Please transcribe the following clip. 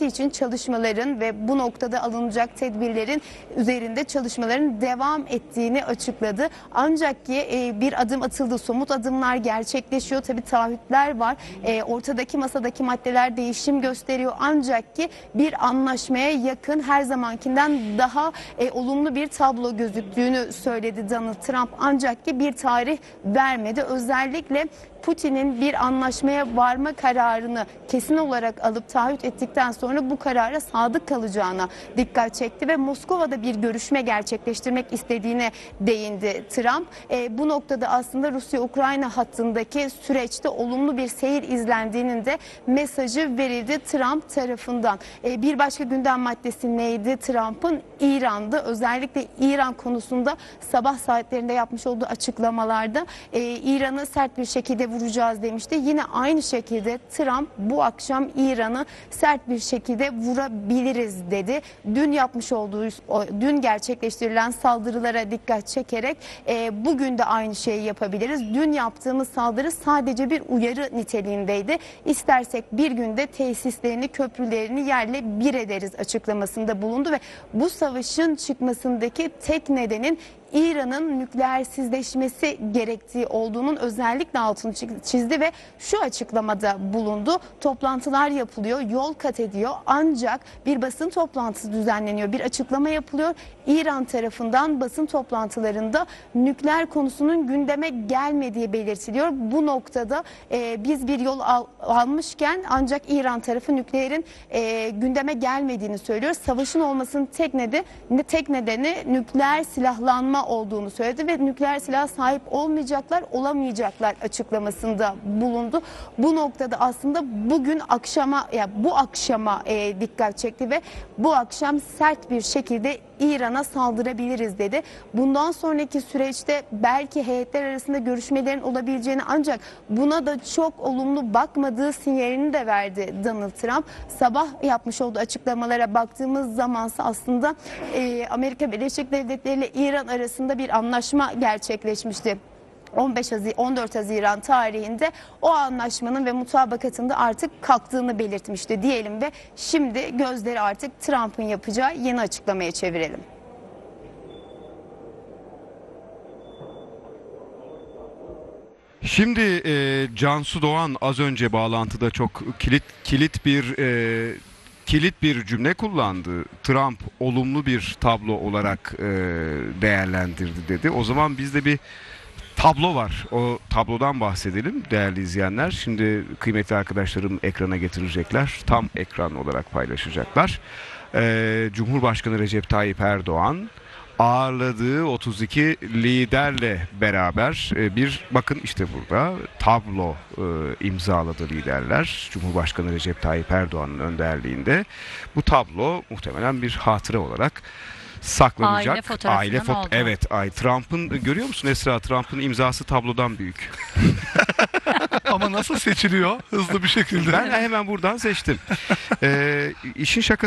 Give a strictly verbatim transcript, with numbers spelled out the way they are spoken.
engellemesi için çalışmaların ve bu noktada alınacak tedbirlerin üzerinde çalışmaların devam ettiğini açıkladı. Ancak ki e, bir adım atıldı, somut adımlar gerçekleşiyor. Tabii taahhütler var. E, ortadaki masadaki maddeler değişim gösteriyor. Ancak ki bir anlaşmaya yakın, her zamankinden daha e, olumlu bir tablo gözüktüğünü söyledi Donald Trump. Ancak ki bir tarih vermedi. Özellikle Putin'in bir anlaşmaya varma kararını kesin olarak alıp taahhüt ettikten sonra bu karara sadık kalacağına dikkat çekti ve Moskova'da bir görüşme gerçekleştirmek istediğine değindi Trump. E, bu noktada aslında Rusya-Ukrayna hattındaki süreçte olumlu bir seyir izlendiğinin de mesajı verildi Trump tarafından. E, bir başka gündem maddesi neydi Trump'ın? İran'da, özellikle İran konusunda sabah saatlerinde yapmış olduğu açıklamalarda e, İran'ı sert bir şekilde vuracağız demişti. Yine aynı şekilde Trump bu akşam İran'ı sert bir şekilde vurabiliriz dedi. Dün yapmış olduğu, dün gerçekleştirilen saldırılara dikkat çekerek e, bugün de aynı şeyi yapabiliriz. Dün yaptığımız saldırı sadece bir uyarı niteliğindeydi. İstersek bir günde tesislerini, köprülerini yerle bir ederiz açıklamasında bulundu ve bu savaşın çıkmasındaki tek nedenin İran'ın nükleersizleşmesi gerektiği olduğunun özellikle altını çizdi ve şu açıklamada bulundu. Toplantılar yapılıyor, yol kat ediyor, ancak bir basın toplantısı düzenleniyor, bir açıklama yapılıyor. İran tarafından basın toplantılarında nükleer konusunun gündeme gelmediği belirtiliyor. Bu noktada e, biz bir yol al, almışken ancak İran tarafı nükleerin e, gündeme gelmediğini söylüyor. Savaşın olmasının tek nedeni, tek nedeni nükleer silahlanma olduğunu söyledi ve nükleer silah sahip olmayacaklar, olamayacaklar açıklamasında bulundu. Bu noktada aslında bugün akşama, ya bu akşama e, dikkat çekti ve bu akşam sert bir şekilde İran'a saldırabiliriz dedi. Bundan sonraki süreçte belki heyetler arasında görüşmelerin olabileceğini, ancak buna da çok olumlu bakmadığı sinyalini de verdi Donald Trump. Sabah yapmış olduğu açıklamalara baktığımız zamansa aslında e, Amerika Birleşik Devletleri ile İran arasında bir anlaşma gerçekleşmişti. on beş on dört Haziran tarihinde o anlaşmanın ve mutabakatın da artık kalktığını belirtmişti diyelim ve şimdi gözleri artık Trump'ın yapacağı yeni açıklamaya çevirelim. Şimdi e, Cansu Doğan az önce bağlantıda çok kilit kilit bir e, kilit bir cümle kullandı. Trump olumlu bir tablo olarak e, değerlendirdi dedi. O zaman biz de bir tablo var. O tablodan bahsedelim değerli izleyenler. Şimdi kıymetli arkadaşlarım ekrana getirecekler. Tam ekran olarak paylaşacaklar. Ee, Cumhurbaşkanı Recep Tayyip Erdoğan ağırladığı otuz iki liderle beraber e, bir, bakın işte burada tablo e, imzaladı liderler. Cumhurbaşkanı Recep Tayyip Erdoğan'ın önderliğinde. Bu tablo muhtemelen bir hatıra olarak saklanacak. Aile fotoğrafından Aile foto oldu. Evet, ay Trump'ın, görüyor musun Esra, Trump'ın imzası tablodan büyük. Ama nasıl seçiliyor hızlı bir şekilde? Ben hemen buradan seçtim. Ee, işin şakası